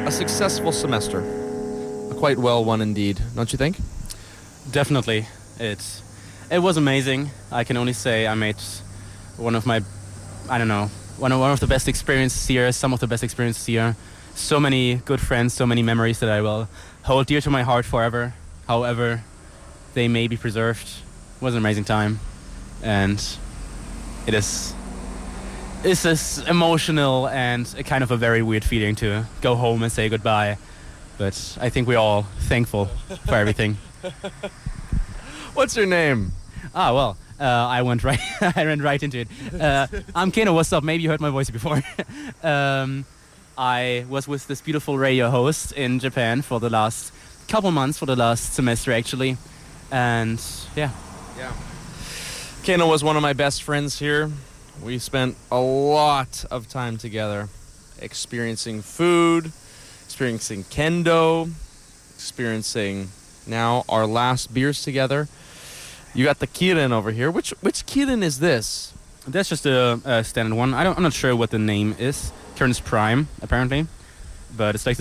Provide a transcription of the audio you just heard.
a successful semester. A quite well one indeed, don't you think? Definitely. It was amazing. I can only say I made one of my, I don't know, one of the best experiences here, some of the best experiences here. So many good friends, so many memories that I will hold dear to my heart forever. However they may be preserved. It was an amazing time. And it's this emotional and a kind of a very weird feeling to go home and say goodbye. But I think we're all thankful for everything. What's your name? I went right. I ran right into it. I'm Keno. What's up? Maybe you heard my voice before. I was with this beautiful radio host in Japan for the last couple months, for the last semester actually, and yeah. Keno was one of my best friends here. We spent a lot of time together, experiencing food, experiencing kendo, experiencing now our last beers together. You got the Kirin over here. Which Kirin is this? That's just a standard one. I'm not sure what the name is. Kirin's Prime, apparently. But it's like